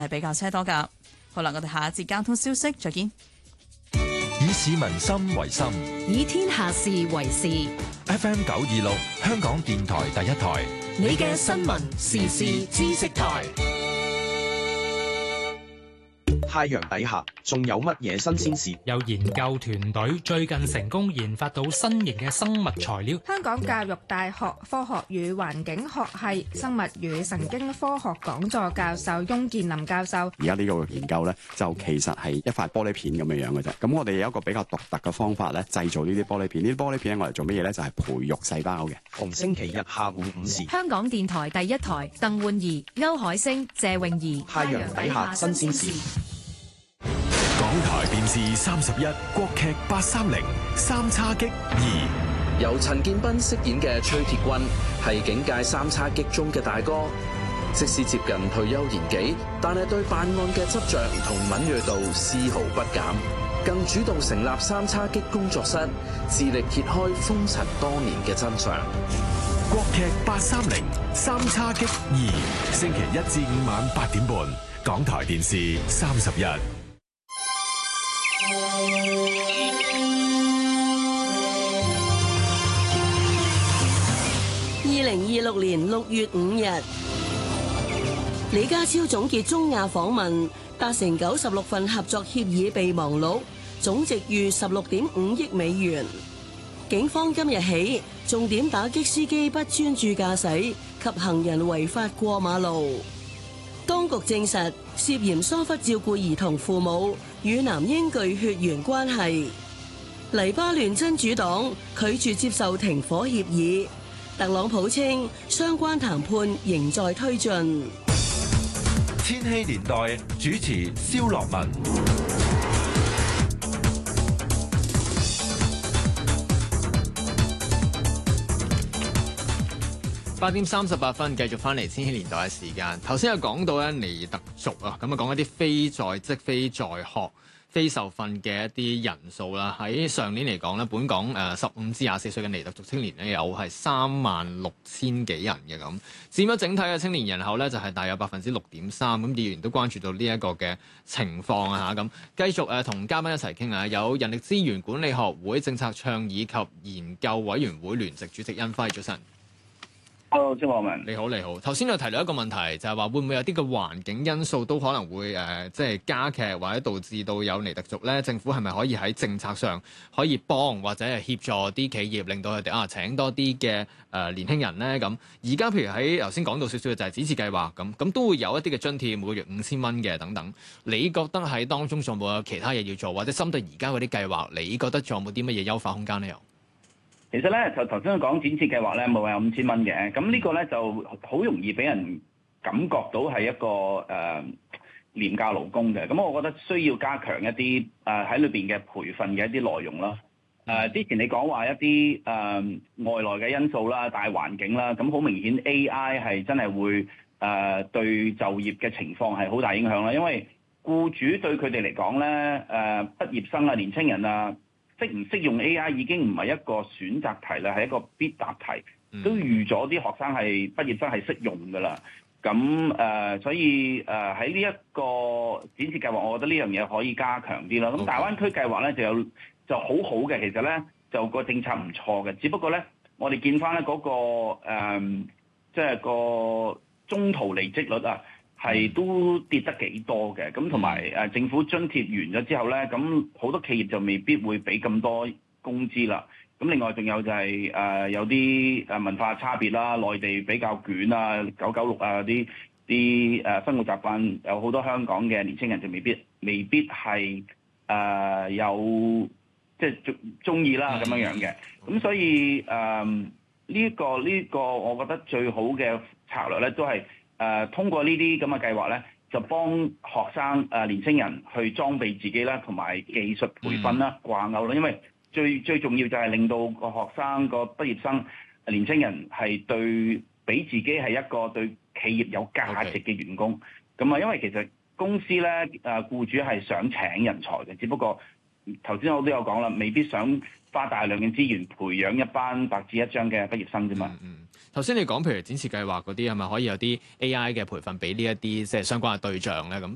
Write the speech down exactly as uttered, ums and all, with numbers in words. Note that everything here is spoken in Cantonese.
係比較車多㗎。好啦，我哋下一節交通消息再見。 以市民心為心， 以天下事為事。 F M 九二六，香港電台第一台， 你嘅新聞時事知識台。 太陽底下仲有乜嘢新鮮事？ 有研究團隊最近成功研發到新型嘅生物材料。 香港教育大學科學與環境學系生物與神經科學講座教授翁建林教授， 而家呢個研究咧，就其實係一塊玻璃片咁樣樣嘅啫。咁我哋有一個比較獨特嘅方法咧，製造呢啲玻璃片。呢啲玻璃片我哋做乜嘢咧？就係培育細胞嘅。 逢星期日下午五時， 香港電台第一台，鄧煥儀、歐海星、謝詠儀。 太陽底下新鮮事。 港台電視三十一，國劇八三零三叉戟二， 由陳建斌飾演嘅崔鐵軍係警界三叉戟中嘅大哥，即使接近退休年紀，但係對辦案嘅執着同敏銳度絲毫不減，更主動成立三叉戟工作室，致力揭開風塵多年嘅真相。 國劇八三零三叉戟二，星期一至五晚八點半，港台電視三十一。 二零二六年六月五日，李家超總結中亞訪問，達成九十六份合作協議備忘錄，總值逾十六點五億美元。警方今日起重點打擊司機不專注駕駛及行人違法過馬路。當局證實涉嫌疏忽照顧兒童父母與男嬰具血緣關係。黎巴嫩真主黨拒絕接受停火協議。特朗普稱相關談判仍在推進。 千禧年代主持蕭樂文。 八點三十八分，繼續翻嚟千禧年代嘅時間。頭先有講到咧尼特族啊，咁啊講一啲非在職、非在學、非受訓嘅一啲人數啦。喺上年嚟講咧，本港誒十五至廿四歲嘅尼特族青年咧有係三萬六千幾人嘅咁，佔咗整體嘅青年人口咧就係大約百分之六點三。咁議員都關注到呢一個嘅情況啊嚇咁。繼續誒同嘉賓一齊傾下，有人力資源管理學會政策倡議及研究委員會聯席主席殷暉，早晨。 Hello， 張國文， 你好，你好。頭先有提到一個問題，就係話會唔會有啲嘅環境因素都可能會誒、呃，即係加劇或者導致到有尼特族咧？政府係咪可以喺政策上可以幫或者係協助啲企業，令到佢哋啊請多啲嘅誒年輕人咧？咁而家譬如喺頭先講到少少嘅就係展翅計劃咁，咁都會有一啲嘅津貼，每個月五千蚊嘅等等。你覺得喺當中仲有冇其他嘢要做，或者針對而家嗰啲計劃，你覺得仲有冇啲乜嘢優化空間咧？又？ 其實咧，就頭先講展翅計劃咧，冇話有五千蚊嘅，咁呢個咧就好容易俾人感覺到係一個誒、呃、廉價勞工嘅。咁我覺得需要加強一啲誒喺裏邊嘅培訓嘅一啲內容啦。誒、呃、之前你講話一啲誒、呃、外來嘅因素啦、大環境啦，咁好明顯 A I 係真係會誒、呃、對就業嘅情況係好大影響啦。因為僱主對佢哋嚟講咧，誒、呃、畢業生啊、年青人啊，識唔識用 A I 已經唔係一個選擇題啦，係一個必答題，都預咗啲學生係畢業生係識用㗎啦。咁誒、呃，所以誒喺呢一個展翅計劃，我覺得呢樣嘢可以加強啲啦。咁大灣區計劃咧就有就好好嘅，其實咧就個政策唔錯嘅，只不過咧我哋見翻咧嗰個即係、呃就是、個中途離職率啊，係都跌得幾多嘅，咁同埋誒政府津貼完咗之後咧，咁好多企業就未必會俾咁多工資啦。咁另外仲有就係、是、誒、呃、有啲誒文化差別啦，內地比較捲啊，九九六啊啲啲誒生活習慣，有好多香港嘅年輕人就未必未必係誒、呃、有即係中中意啦咁樣樣嘅。咁所以誒呢、呃這個呢、這個我覺得最好嘅策略咧都係。誒、呃、通過呢啲咁嘅計劃咧，就幫學生誒、呃、年青人去裝備自己啦，同埋技術培訓啦掛鈎啦。因為最最重要就係令到個學生個畢業生年青人係對俾自己係一個對企業有價值嘅員工。咁啊，因為其實公司咧誒僱主係想請人才嘅，只不過頭先我都有講啦，未必想花大量嘅資源培養一班白紙一張嘅畢業生啫嘛。 嗯。頭先你講譬如展翅計劃嗰啲係咪可以有啲 A I 嘅培訓俾呢一啲即係相關嘅對象咧咁？